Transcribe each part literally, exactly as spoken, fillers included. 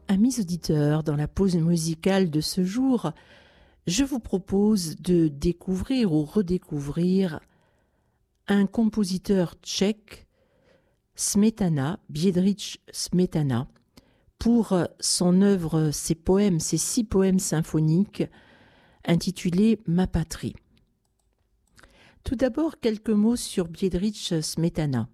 Amis auditeurs, dans la pause musicale de ce jour, je vous propose de découvrir ou redécouvrir un compositeur tchèque, Smetana, Biedrich Smetana, pour son œuvre, ses poèmes, ses six poèmes symphoniques intitulés Ma patrie. Tout d'abord, quelques mots sur Biedrich Smetana.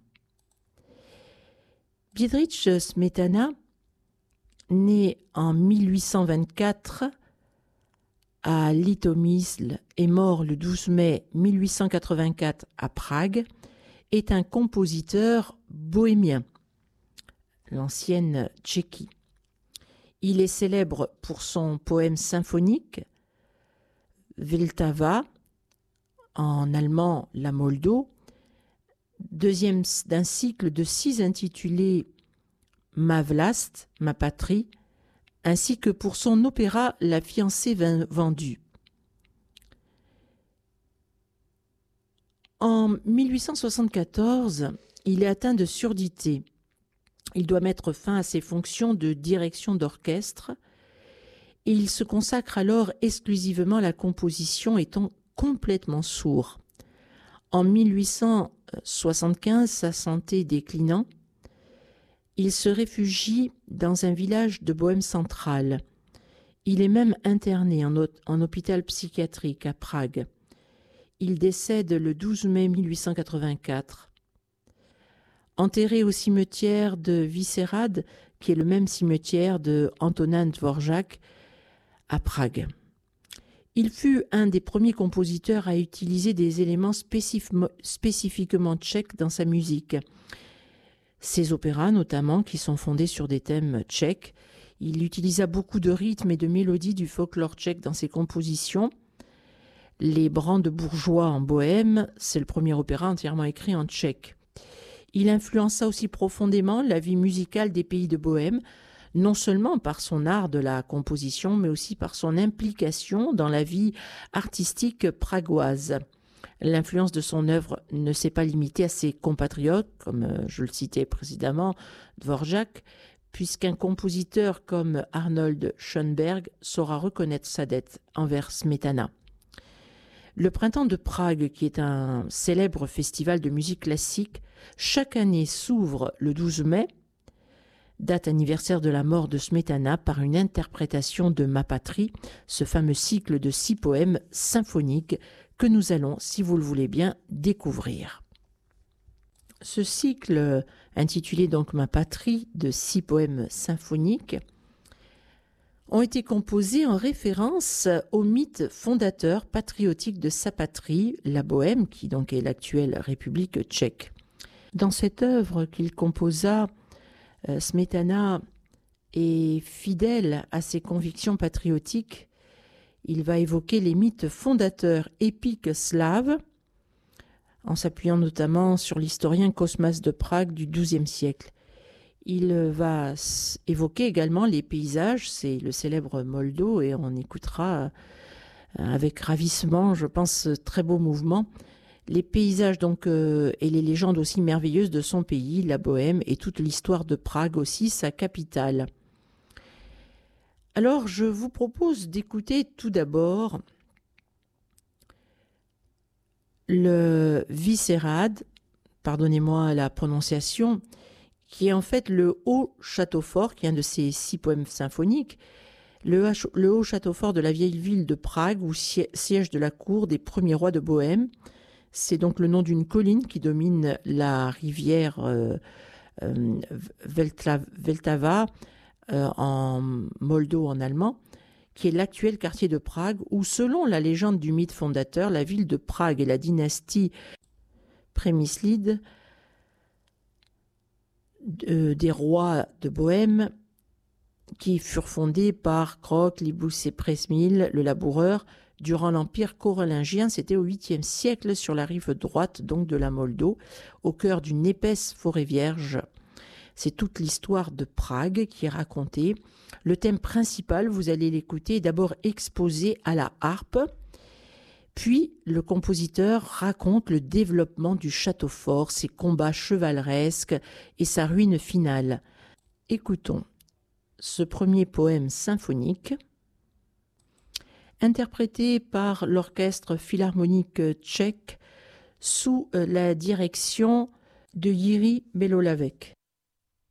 Biedrich Smetana, né en mille huit cent vingt-quatre à Litomyśl et mort le douze mai mille huit cent quatre-vingt-quatre à Prague, est un compositeur bohémien, l'ancienne Tchéquie. Il est célèbre pour son poème symphonique Vltava, en allemand La Moldo, deuxième d'un cycle de six intitulés Ma Vlast, ma patrie, ainsi que pour son opéra La fiancée vendue. En mille huit cent soixante-quatorze, il est atteint de surdité. Il doit mettre fin à ses fonctions de direction d'orchestre et il se consacre alors exclusivement à la composition, étant complètement sourd. En mille huit cent soixante-quinze, sa santé déclinant, il se réfugie dans un village de Bohême centrale. Il est même interné en, en hôpital psychiatrique à Prague. Il décède le douze mai mille huit cent quatre-vingt-quatre. Enterré au cimetière de Vyšehrad, qui est le même cimetière de Antonín Dvořák, à Prague. Il fut un des premiers compositeurs à utiliser des éléments spécif- spécifiquement tchèques dans sa musique. Ses opéras, notamment, qui sont fondés sur des thèmes tchèques. Il utilisa beaucoup de rythmes et de mélodies du folklore tchèque dans ses compositions. Les Brandebourgeois en Bohême, c'est le premier opéra entièrement écrit en tchèque. Il influença aussi profondément la vie musicale des pays de Bohême, non seulement par son art de la composition, mais aussi par son implication dans la vie artistique pragoise. L'influence de son œuvre ne s'est pas limitée à ses compatriotes, comme je le citais précédemment, Dvořák, puisqu'un compositeur comme Arnold Schönberg saura reconnaître sa dette envers Smetana. Le Printemps de Prague, qui est un célèbre festival de musique classique, chaque année s'ouvre le douze mai, date anniversaire de la mort de Smetana, par une interprétation de Ma patrie, ce fameux cycle de six poèmes symphoniques que nous allons, si vous le voulez bien, découvrir. Ce cycle, intitulé donc Ma patrie, de six poèmes symphoniques, ont été composés en référence au mythe fondateur patriotique de sa patrie, la Bohême, qui donc est l'actuelle République tchèque. Dans cette œuvre qu'il composa, euh, Smetana est fidèle à ses convictions patriotiques. Il va évoquer les mythes fondateurs épiques slaves, en s'appuyant notamment sur l'historien Cosmas de Prague du douzième siècle. Il va évoquer également les paysages, c'est le célèbre Moldo, et on écoutera avec ravissement, je pense, très beau mouvement, les paysages donc euh, et les légendes aussi merveilleuses de son pays, la Bohême, et toute l'histoire de Prague aussi, sa capitale. Alors, je vous propose d'écouter tout d'abord le Vyšehrad, pardonnez-moi la prononciation, qui est en fait le haut château fort, qui est un de ces six poèmes symphoniques, le, le haut château fort de la vieille ville de Prague, où siège de la cour des premiers rois de Bohême. C'est donc le nom d'une colline qui domine la rivière euh, euh, Vltava, euh, en Moldo en allemand, qui est l'actuel quartier de Prague, où selon la légende du mythe fondateur, la ville de Prague et la dynastie Přemyslid, de, des rois de Bohême, qui furent fondés par Krok, Libus et Přemysl, le laboureur, durant l'empire carolingien. C'était au huitième siècle, sur la rive droite donc de la Moldo, au cœur d'une épaisse forêt vierge. C'est toute l'histoire de Prague qui est racontée. Le thème principal, vous allez l'écouter, est d'abord exposé à la harpe, puis le compositeur raconte le développement du château fort, ses combats chevaleresques et sa ruine finale. Écoutons ce premier poème symphonique, interprété par l'Orchestre philharmonique tchèque sous la direction de Jiří Belohlavek.